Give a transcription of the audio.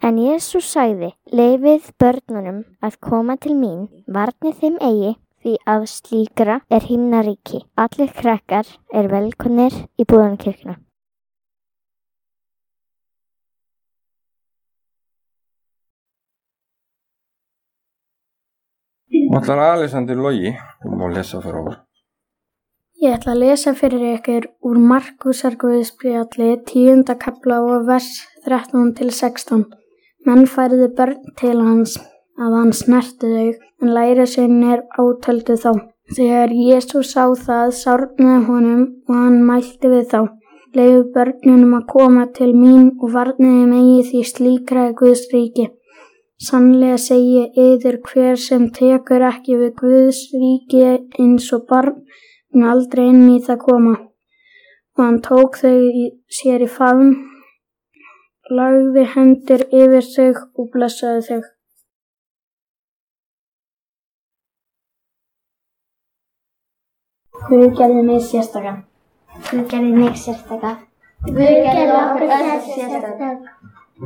En Jesús sagði, leyfið börnunum að koma til mín, varnið þeim eigi, því að slíkra er himnaríki. Allir krakkar er velkomnir í Búðarkirkjuna. Ætlar Alexander Logi, þú má lesa fyrir okkur. Ég ætla að lesa fyrir ykkur úr Markúsarguðspjalli 10. kafla og vers 13-16. Menn færðu börn til hans, að hann snerti þau, en lærisveinarnir átöldu þá. Þegar Jesús sá það, sárnaði honum og hann mælti við þá. Leyfið börnunum að koma til mín og varnið þeim eigi, því slíkra er Guðs ríki. Sannlega segi yður, hver sem tekur ekki við Guðs ríki eins og barn, mun aldrei inn í það koma. Og hann tók þau sér í faðm, lagði hendur yfir þau og blessaði þau. Guð gerði mig sérstaka. Guð gerði mig sérstaka. Guð gerði okkur öll sérstaka.